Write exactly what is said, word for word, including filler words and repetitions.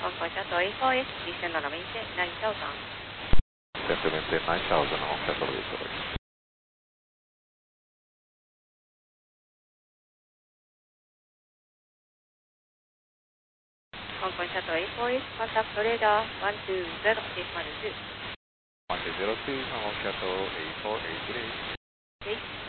Hong Kong Shuttle A four S, descend on maintain nine thousand. Descend maintain nine thousand on Shuttle A four S. Hong Kong Shuttle A four S, contact radar one two zero, decimal two. one two zero two, Hong Kong Shuttle A four A three. Okay.